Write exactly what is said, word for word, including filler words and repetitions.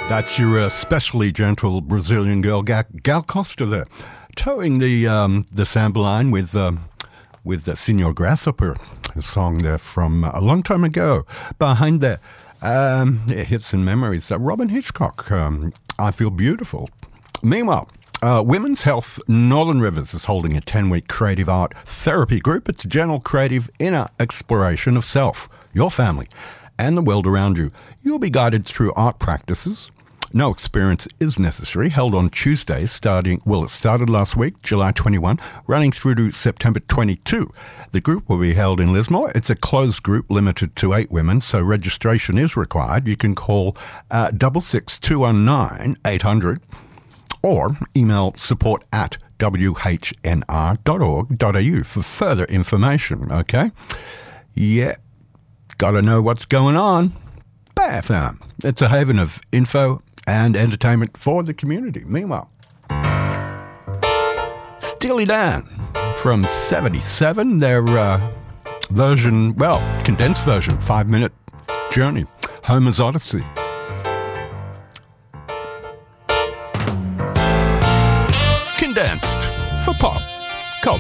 That's your especially gentle Brazilian girl, Gal, Gal Costa there, towing the um, the sample line with um, with uh, Senor Grasshopper, a song there from a long time ago. Behind there, um, yeah, hits and memories. Uh, Robin Hitchcock, um, I Feel Beautiful. Meanwhile, uh, Women's Health Northern Rivers is holding a ten-week creative art therapy group. It's a general creative inner exploration of self, your family, and the world around you. You'll be guided through art practices. No experience is necessary. Held on Tuesday, starting, well, it started last week, July twenty-first, running through to September twenty-second. The group will be held in Lismore. It's a closed group limited to eight women, so registration is required. You can call uh, six six two one nine eight hundred or email support at w h n r dot org dot a u for further information, okay? Yeah, gotta know what's going on. B A F M. It's a haven of info and entertainment for the community. Meanwhile, Steely Dan from seventy-seven, their uh, version, well, condensed version, five-minute journey, Homer's Odyssey. Condensed for pop.